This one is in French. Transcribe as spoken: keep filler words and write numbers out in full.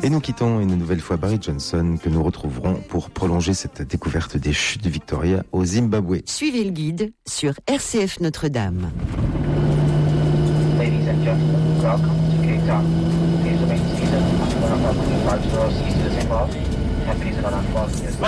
Et nous quittons une nouvelle fois Barry Johnson, que nous retrouverons pour prolonger cette découverte des chutes de Victoria au Zimbabwe. Suivez le guide sur R C F Notre-Dame. Ladies and gentlemen, welcome to Cape Town. Please remain seated until one of our crew arrives to our seats to the same off, and please do not unfasten your